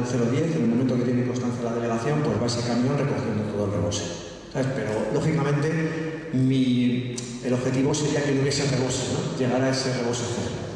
del 010, en el momento que tiene constancia la delegación, pues va ese camión recogiendo todo el rebose. ¿Sabes? Pero, lógicamente, el objetivo sería que no hubiese rebose, ¿no? Llegar a ese rebose cero.